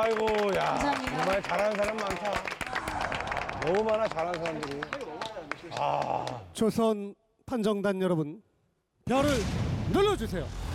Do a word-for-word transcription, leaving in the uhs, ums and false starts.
아이고, 야. 감사합니다. 정말 잘하는 사람 많다. 너무 많아, 잘하는 사람들이. 아. 조선 판정단 여러분, 별을 눌러주세요.